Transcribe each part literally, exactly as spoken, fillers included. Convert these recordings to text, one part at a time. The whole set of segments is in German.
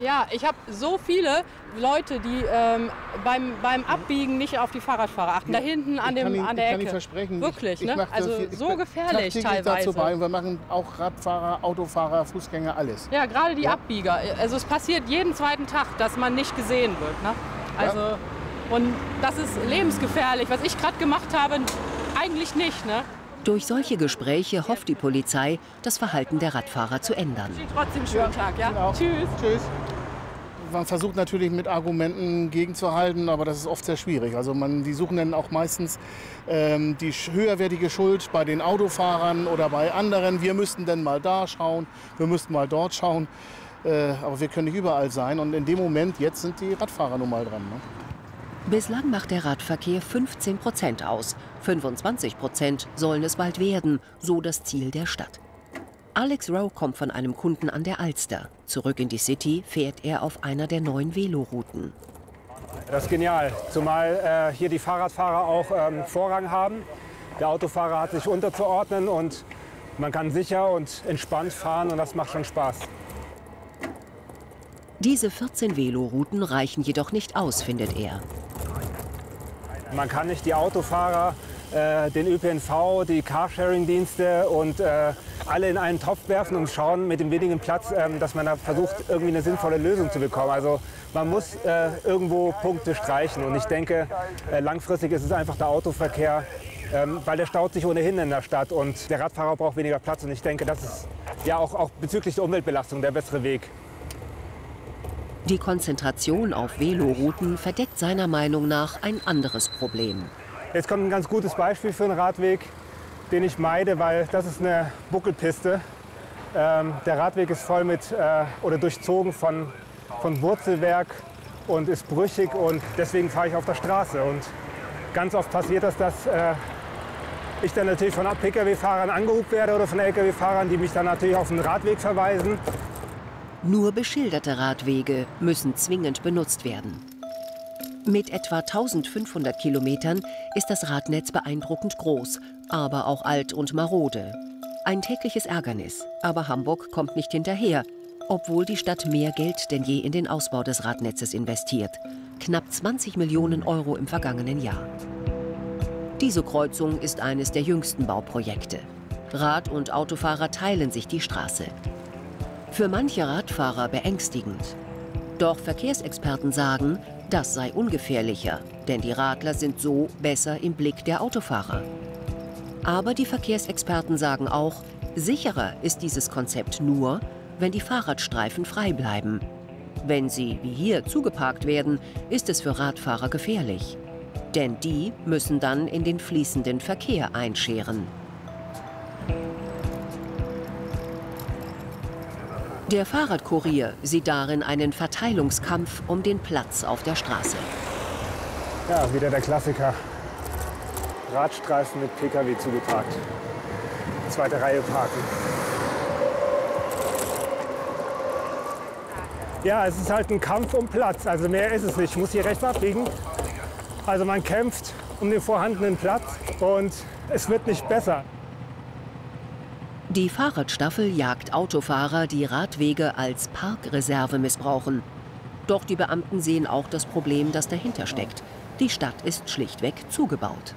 Ja, ich habe so viele Leute, die ähm, beim, beim Abbiegen nicht auf die Fahrradfahrer achten. Da hinten an, dem, Ihnen, an der ich Ecke. kann Ihnen versprechen, Wirklich, ich, ich ne? Also viel, so gefährlich teilweise. Dazu bei. Und wir machen auch Radfahrer, Autofahrer, Fußgänger, alles. Ja, gerade die ja. Abbieger. Also es passiert jeden zweiten Tag, dass man nicht gesehen wird. Ne? Also, ja. Und das ist lebensgefährlich. Was ich gerade gemacht habe, eigentlich nicht. Ne? Durch solche Gespräche hofft die Polizei, das Verhalten der Radfahrer zu ändern. Trotzdem schönen ja, Tag, ja? Genau. Tschüss. Tschüss. Man versucht natürlich mit Argumenten gegenzuhalten, aber das ist oft sehr schwierig. Also man, die suchen dann auch meistens ähm, die höherwertige Schuld bei den Autofahrern oder bei anderen. Wir müssten dann mal da schauen, wir müssten mal dort schauen. Äh, aber wir können nicht überall sein. Und in dem Moment, jetzt sind die Radfahrer nun mal dran. Ne? Bislang macht der Radverkehr fünfzehn Prozent aus. fünfundzwanzig Prozent sollen es bald werden, so das Ziel der Stadt. Alex Rowe kommt von einem Kunden an der Alster. Zurück in die City fährt er auf einer der neuen Velorouten. Das ist genial, zumal äh, hier die Fahrradfahrer auch ähm, Vorrang haben. Der Autofahrer hat sich unterzuordnen und man kann sicher und entspannt fahren und das macht schon Spaß. Diese vierzehn Velorouten reichen jedoch nicht aus, findet er. Man kann nicht die Autofahrer, äh, den Ö P N V, die Carsharing-Dienste und äh, alle in einen Topf werfen und schauen mit dem wenigen Platz, äh, dass man da versucht, irgendwie eine sinnvolle Lösung zu bekommen. Also man muss äh, irgendwo Punkte streichen. Und ich denke, äh, langfristig ist es einfach der Autoverkehr, äh, weil der staut sich ohnehin in der Stadt und der Radfahrer braucht weniger Platz. Und ich denke, das ist ja auch, auch bezüglich der Umweltbelastung der bessere Weg. Die Konzentration auf Velorouten verdeckt seiner Meinung nach ein anderes Problem. Jetzt kommt ein ganz gutes Beispiel für einen Radweg, den ich meide, weil das ist eine Buckelpiste. Ähm, der Radweg ist voll mit äh, oder durchzogen von, von Wurzelwerk und ist brüchig und deswegen fahre ich auf der Straße. Und ganz oft passiert das, dass äh, ich dann natürlich von P K W-Fahrern angehupt werde oder von L K W-Fahrern, die mich dann natürlich auf den Radweg verweisen. Nur beschilderte Radwege müssen zwingend benutzt werden. Mit etwa eintausendfünfhundert Kilometern ist das Radnetz beeindruckend groß, aber auch alt und marode. Ein tägliches Ärgernis, aber Hamburg kommt nicht hinterher, obwohl die Stadt mehr Geld denn je in den Ausbau des Radnetzes investiert. Knapp zwanzig Millionen Euro im vergangenen Jahr. Diese Kreuzung ist eines der jüngsten Bauprojekte. Rad- und Autofahrer teilen sich die Straße. Für manche Radfahrer beängstigend. Doch Verkehrsexperten sagen, das sei ungefährlicher, denn die Radler sind so besser im Blick der Autofahrer. Aber die Verkehrsexperten sagen auch, sicherer ist dieses Konzept nur, wenn die Fahrradstreifen frei bleiben. Wenn sie, wie hier, zugeparkt werden, ist es für Radfahrer gefährlich. Denn die müssen dann in den fließenden Verkehr einscheren. Der Fahrradkurier sieht darin einen Verteilungskampf um den Platz auf der Straße. Ja, wieder der Klassiker. Radstreifen mit P K W zugeparkt. Zweite Reihe parken. Ja, es ist halt ein Kampf um Platz. Also mehr ist es nicht. Ich muss hier rechts abbiegen. Also man kämpft um den vorhandenen Platz und es wird nicht besser. Die Fahrradstaffel jagt Autofahrer, die Radwege als Parkreserve missbrauchen. Doch die Beamten sehen auch das Problem, das dahinter steckt. Die Stadt ist schlichtweg zugebaut.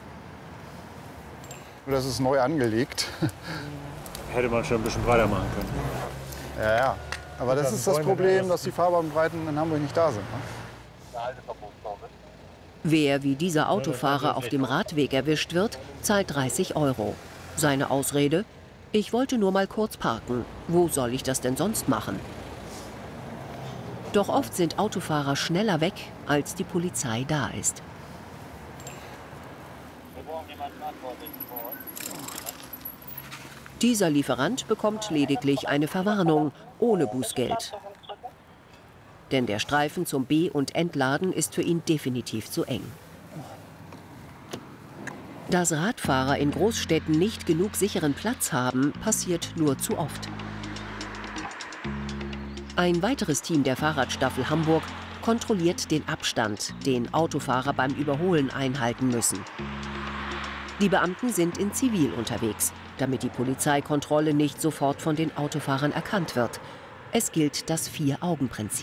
Das ist neu angelegt. Hätte man schon ein bisschen breiter machen können. Ja, ja. Aber das ist das Problem, dass die Fahrbahnbreiten in Hamburg nicht da sind. Ne? Wer wie dieser Autofahrer auf dem Radweg erwischt wird, zahlt dreißig Euro. Seine Ausrede: Ich wollte nur mal kurz parken. Wo soll ich das denn sonst machen? Doch oft sind Autofahrer schneller weg, als die Polizei da ist. Dieser Lieferant bekommt lediglich eine Verwarnung ohne Bußgeld. Denn der Streifen zum Be- und Entladen ist für ihn definitiv zu eng. Dass Radfahrer in Großstädten nicht genug sicheren Platz haben, passiert nur zu oft. Ein weiteres Team der Fahrradstaffel Hamburg kontrolliert den Abstand, den Autofahrer beim Überholen einhalten müssen. Die Beamten sind in Zivil unterwegs, damit die Polizeikontrolle nicht sofort von den Autofahrern erkannt wird. Es gilt das Vier-Augen-Prinzip.